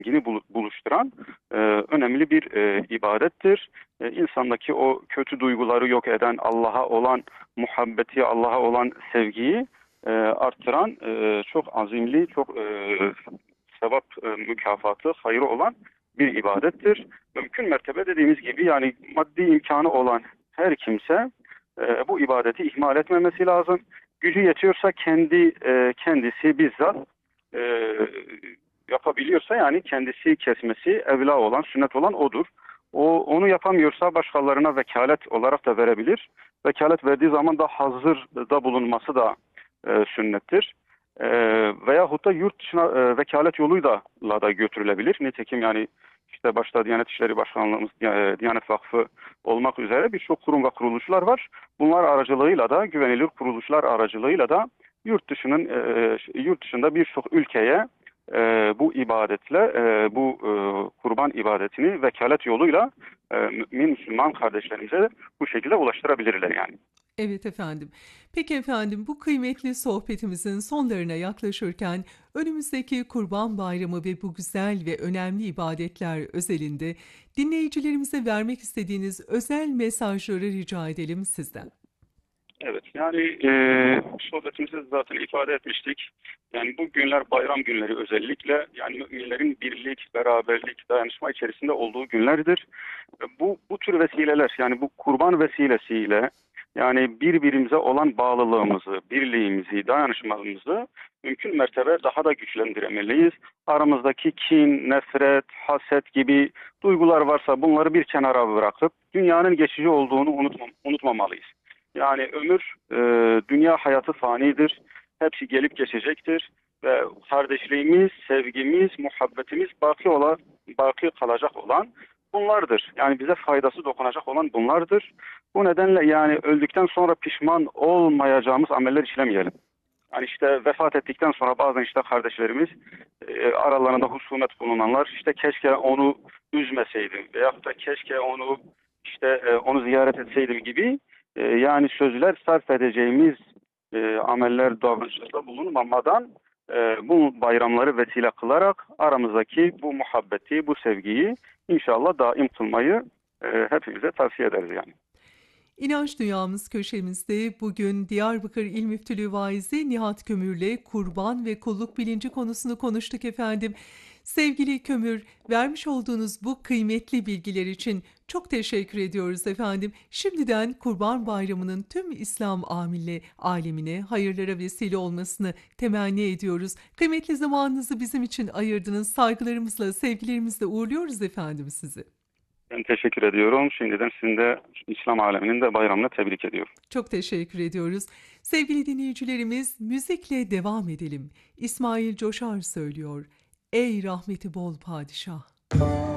zengini buluşturan önemli bir ibadettir. İnsandaki o kötü duyguları yok eden, Allah'a olan muhabbeti, Allah'a olan sevgiyi arttıran çok azimli, çok sevap mükafatı, hayrı olan bir ibadettir. Mümkün mertebe dediğimiz gibi yani maddi imkanı olan her kimse bu ibadeti ihmal etmemesi lazım. Gücü yetiyorsa kendisi bizzat e, yapabiliyorsa yani kendisi kesmesi evla olan, sünnet olan odur. Onu yapamıyorsa başkalarına vekalet olarak da verebilir. Vekalet verdiği zaman da hazırda bulunması da sünnettir. Veyahut da yurt dışına vekalet yoluyla da götürülebilir. Nitekim yani işte başta Diyanet İşleri Başkanlığımız, Diyanet Vakfı olmak üzere birçok kurum ve kuruluşlar var. Bunlar aracılığıyla da güvenilir kuruluşlar aracılığıyla da yurt dışında birçok ülkeye bu ibadetle kurban ibadetini vekalet yoluyla Müslüman kardeşlerimize bu şekilde ulaştırabilirler yani. Evet efendim. Peki efendim, bu kıymetli sohbetimizin sonlarına yaklaşırken önümüzdeki Kurban Bayramı ve bu güzel ve önemli ibadetler özelinde dinleyicilerimize vermek istediğiniz özel mesajları rica edelim sizden. Evet yani sohbetimizde zaten ifade etmiştik. Yani bu günler bayram günleri özellikle yani müminlerin birlik, beraberlik, dayanışma içerisinde olduğu günlerdir. Bu tür vesileler yani bu kurban vesilesiyle yani birbirimize olan bağlılığımızı, birliğimizi, dayanışmamızı mümkün mertebe daha da güçlendirmeliyiz. Aramızdaki kin, nefret, haset gibi duygular varsa bunları bir kenara bırakıp dünyanın geçici olduğunu unutmamalıyız. Yani ömür, dünya hayatı fanidir. Hepsi gelip geçecektir. Ve kardeşliğimiz, sevgimiz, muhabbetimiz baki kalacak olan bunlardır. Yani bize faydası dokunacak olan bunlardır. Bu nedenle yani öldükten sonra pişman olmayacağımız ameller işlemeyelim. Yani işte vefat ettikten sonra bazen işte kardeşlerimiz aralarında husumet bulunanlar işte keşke onu üzmeseydim veyahut da keşke onu ziyaret etseydim gibi yani sözler sarf edeceğimiz ameller, davranışlarda bulunmamadan bu bayramları vesile kılarak aramızdaki bu muhabbeti, bu sevgiyi inşallah daim kılmayı hepimize tavsiye ederiz yani. İnanç Dünyamız köşemizde bugün Diyarbakır İl Müftülüğü Vaizi Nihat Kömür'le kurban ve kulluk bilinci konusunu konuştuk efendim. Sevgili Kömür, vermiş olduğunuz bu kıymetli bilgiler için çok teşekkür ediyoruz efendim. Şimdiden Kurban Bayramı'nın tüm İslam alemine hayırlara vesile olmasını temenni ediyoruz. Kıymetli zamanınızı bizim için ayırdınız. Saygılarımızla, sevgilerimizle uğurluyoruz efendim sizi. Ben teşekkür ediyorum. Şimdiden sizin de İslam aleminin de bayramını tebrik ediyorum. Çok teşekkür ediyoruz. Sevgili dinleyicilerimiz, müzikle devam edelim. İsmail Coşar söylüyor. Ey rahmeti bol padişah.